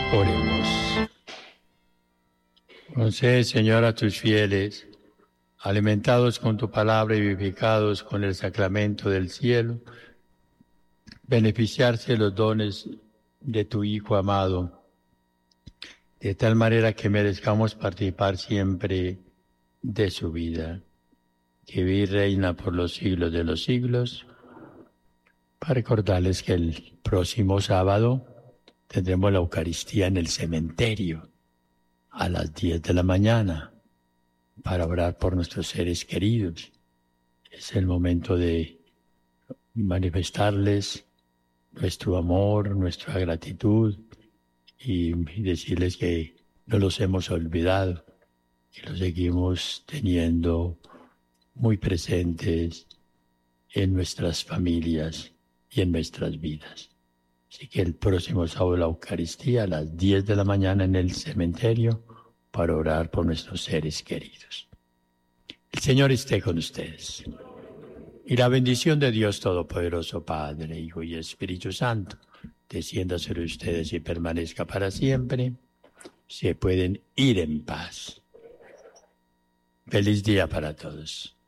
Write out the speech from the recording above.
Oremos. Concede, Señor, a tus fieles, alimentados con tu palabra y vivificados con el sacramento del cielo, beneficiarse de los dones de tu Hijo amado, de tal manera que merezcamos participar siempre de su vida, que vive y reina por los siglos de los siglos. Para recordarles que el próximo sábado tendremos la Eucaristía en el cementerio a las 10 de la mañana para orar por nuestros seres queridos. Es el momento de manifestarles nuestro amor, nuestra gratitud y decirles que no los hemos olvidado, que los seguimos teniendo muy presentes en nuestras familias y en nuestras vidas. Así que el próximo sábado la Eucaristía a las 10 de la mañana en el cementerio para orar por nuestros seres queridos. El Señor esté con ustedes. Y la bendición de Dios Todopoderoso, Padre, Hijo y Espíritu Santo, descienda sobre ustedes y permanezca para siempre. Se pueden ir en paz. Feliz día para todos.